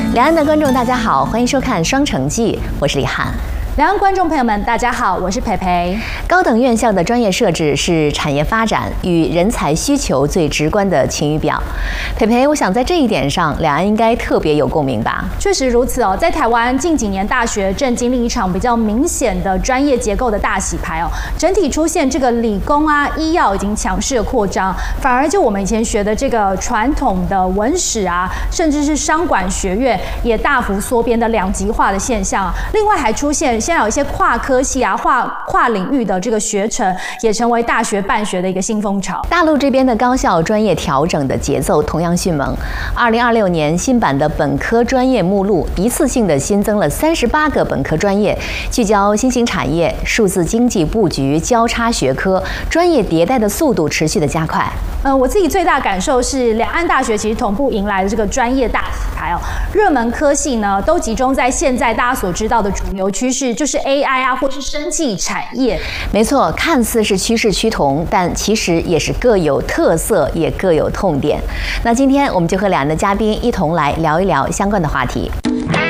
两岸的观众大家好，欢迎收看《双城记》，我是李翰。 两岸观众朋友们，大家好，我是培培。 高等院校的专业设置是产业发展与人才需求最直观的晴雨表。培培，我想在这一点上，两岸应该特别有共鸣吧？ 确实如此哦，在台湾近几年，大学正经历一场比较明显的专业结构的大洗牌哦，整体出现这个理工啊、医药已经强势的扩张，反而就我们以前学的这个传统的文史啊，甚至是商管学院，也大幅缩编的两极化的现象。另外还出现现在有一些跨科系啊、跨领域的这个学程，也成为大学办学的一个新风潮。 大陆这边的高校专业调整的节奏同样迅猛。2026年新版的本科专业目录一次性的新增了38个本科专业，聚焦新兴产业、数字经济布局、交叉学科，专业迭代的速度持续的加快。 我自己最大感受是，两岸大学其实同步迎来了这个专业大洗牌哦。热门科系呢，都集中在现在大家所知道的主流趋势，就是 AI 啊，或是生技产业。 没错，看似是趋势趋同，但其实也是各有特色，也各有痛点。那今天我们就和两岸的嘉宾一同来聊一聊相关的话题。